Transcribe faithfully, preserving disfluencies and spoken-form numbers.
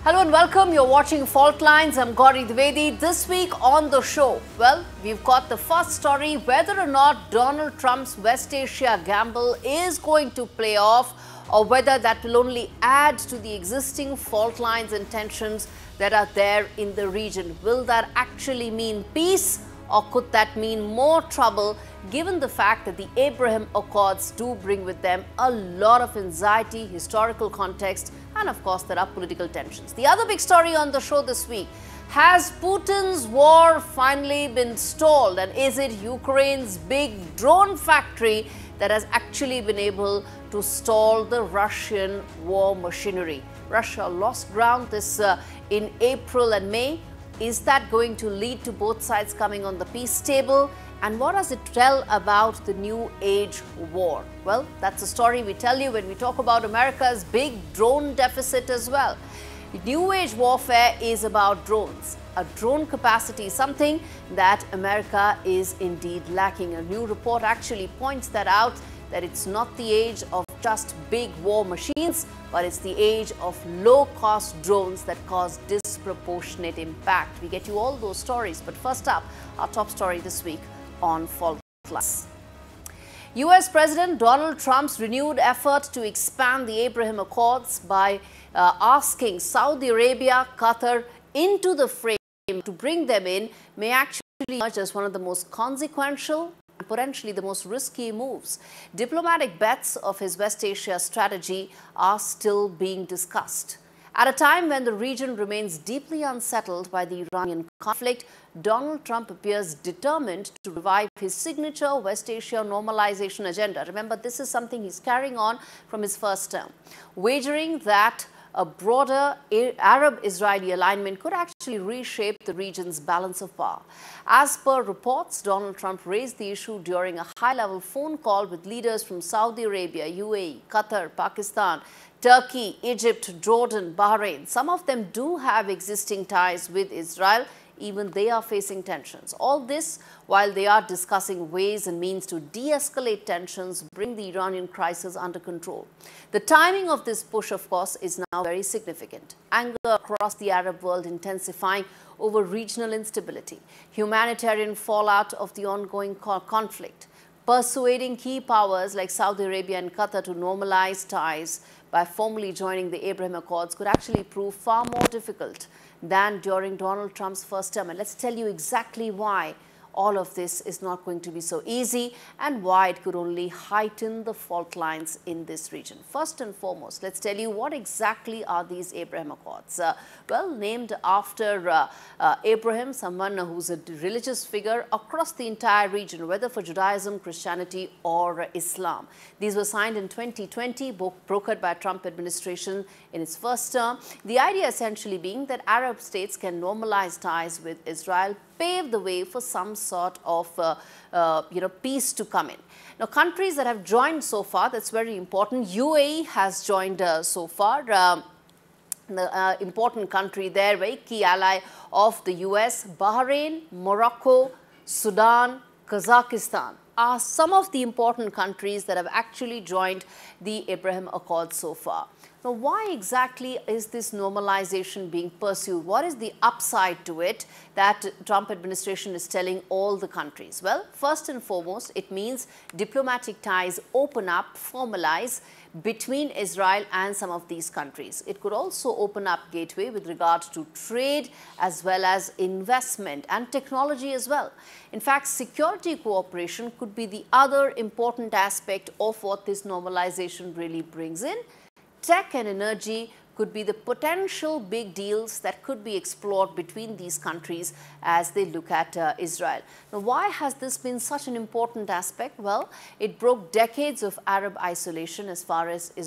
Hello and welcome. You're watching Fault Lines. I'm Gauri Dwivedi. This week on the show, well, we've got the first story whether or not Donald Trump's West Asia gamble is going to play off or whether that will only add to the existing fault lines and tensions that are there in the region. Will that actually mean peace or could that mean more trouble given the fact that the Abraham Accords do bring with them a lot of anxiety, historical context, and of course there are political tensions. The other big story on the show this week, has Putin's war finally been stalled, and is it Ukraine's big drone factory that has actually been able to stall the Russian war machinery? Russia lost ground this uh, in April and May. Is that going to lead to both sides coming on the peace table? And what does it tell about the new age war? Well, that's a story we tell you when we talk about America's big drone deficit as well. New age warfare is about drones. A drone capacity is something that America is indeed lacking. A new report actually points that out, that it's not the age of just big war machines, but it's the age of low-cost drones that cause disproportionate impact. We get you all those stories, but first up, our top story this week on Fault Lines. U S President Donald Trump's renewed effort to expand the Abraham Accords by uh, asking Saudi Arabia, Qatar into the frame to bring them in may actually emerge as one of the most consequential and potentially the most risky moves. Diplomatic bets of his West Asia strategy are still being discussed. At a time when the region remains deeply unsettled by the Iranian conflict, Donald Trump appears determined to revive his signature West Asia normalization agenda. Remember, this is something he's carrying on from his first term, wagering that a broader Arab-Israeli alignment could actually reshape the region's balance of power. As per reports, Donald Trump raised the issue during a high-level phone call with leaders from Saudi Arabia, U A E, Qatar, Pakistan, Turkey, Egypt, Jordan, Bahrain. Some of them do have existing ties with Israel. Even they are facing tensions. All this while they are discussing ways and means to de-escalate tensions, bring the Iranian crisis under control. The timing of this push, of course, is now very significant. Anger across the Arab world intensifying over regional instability, humanitarian fallout of the ongoing conflict, persuading key powers like Saudi Arabia and Qatar to normalize ties by formally joining the Abraham Accords could actually prove far more difficult than during Donald Trump's first term. And let's tell you exactly why all of this is not going to be so easy and why it could only heighten the fault lines in this region. First and foremost, let's tell you what exactly are these Abraham Accords. Uh, well, named after uh, uh, Abraham, someone who's a religious figure across the entire region, whether for Judaism, Christianity or Islam. These were signed in twenty twenty, brokered by Trump administration in its first term. The idea essentially being that Arab states can normalize ties with Israel, pave the way for some sort of uh, uh, you know, peace to come in. Now, countries that have joined so far, that's very important. U A E has joined uh, so far. Um, the uh, important country there, very key ally of the U S. Bahrain, Morocco, Sudan, Kazakhstan are some of the important countries that have actually joined the Abraham Accords so far. Now, why exactly is this normalization being pursued? What is the upside to it that Trump administration is telling all the countries? Well, first and foremost, it means diplomatic ties open up, formalize between Israel and some of these countries. It could also open up gateway with regard to trade as well as investment and technology as well. In fact, security cooperation could be the other important aspect of what this normalization really brings in. Tech and energy could be the potential big deals that could be explored between these countries as they look at uh, Israel. Now, why has this been such an important aspect? Well, it broke decades of Arab isolation as far as Israel